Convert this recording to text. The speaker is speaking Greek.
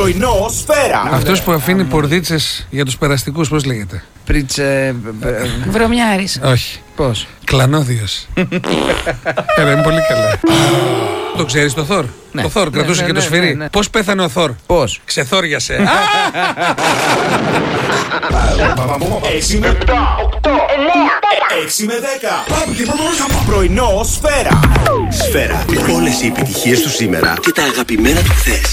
Πρωινό Σφαίρα. Αυτός που αφήνει πορδίτσες για τους περαστικούς, πώς λέγεται? Βρωμιάρης. Όχι. Πώς? Κλανόδιος. Είναι πολύ καλά. Το ξέρεις το Θόρ? Ναι. Το Θόρ κρατούσε και το σφυρί. Ναι. Πώς πέθανε ο Θόρ? Πώς? Ξεθόριασε. 6 με 7, 8, 6 με 10. Πρωινό Σφαίρα. Σφαίρα. Όλες οι επιτυχίες του σήμερα και τα αγαπημένα του χθες.